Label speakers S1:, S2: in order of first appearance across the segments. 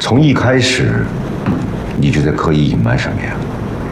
S1: 从一开始，你就在刻意隐瞒什么呀？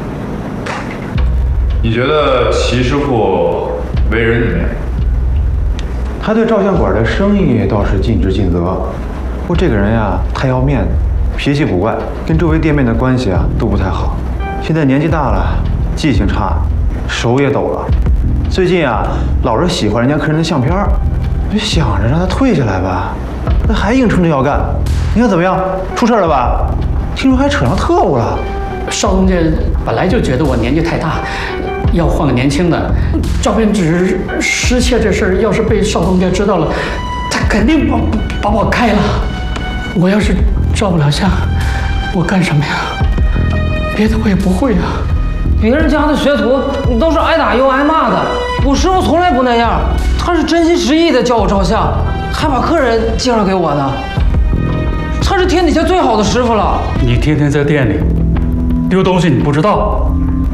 S2: 你觉得齐师傅为人怎么样？
S3: 他对照相馆的生意倒是尽职尽责，不过这个人呀太要面子，脾气古怪，跟周围店面的关系啊都不太好。现在年纪大了，记性差，手也抖了。最近啊，老是喜欢人家客人的相片，我就想着让他退下来吧，他还硬撑着要干。你看怎么样？出事了吧？听说还扯上特务了。
S4: 邵东家本来就觉得我年纪太大，要换个年轻的。照片纸失窃这事儿，要是被邵东家知道了，他肯定把我开了。我要是照不了相，我干什么呀？别的我也不会啊。
S5: 别人家的学徒都是挨打又挨骂的，我师傅从来不那样，他是真心实意的教我照相，还把客人介绍给我的。他是天底下最好的师傅了。
S4: 你天天在店里丢东西，你不知道？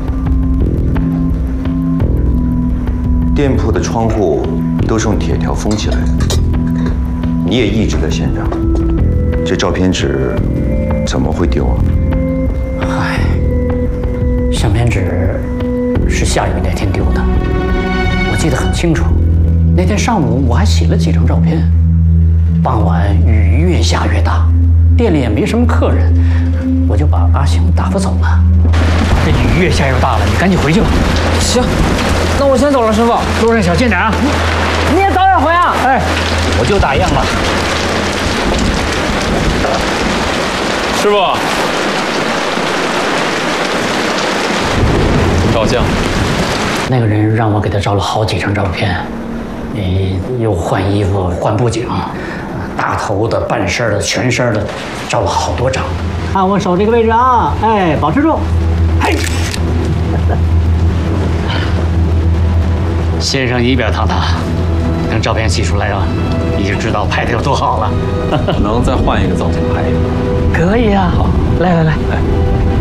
S1: 店铺的窗户都是用铁条封起来的，你也一直在现场，这照片纸怎么会丢啊？
S4: 唉，相片纸是下雨那天丢的，我记得很清楚。那天上午我还洗了几张照片。傍晚雨越下越大，店里也没什么客人，我就把阿星打发走了。这雨越下越大了，你赶紧回去吧。
S5: 行，那我先走了，师傅。
S4: 路上小心点啊！
S5: 你也早点回啊！
S4: 哎，我就打样了。
S2: 师傅，照相。
S4: 那个人让我给他照了好几张照片，又换衣服、换布景，大头的、半身的、全身的，照了好多张。看我手这个位置啊，哎，保持住，嘿。先生仪表堂堂，等照片洗出来了，你就知道拍的有多好了。
S2: 能再换一个造型拍一个？
S4: 可以啊，好，来来来，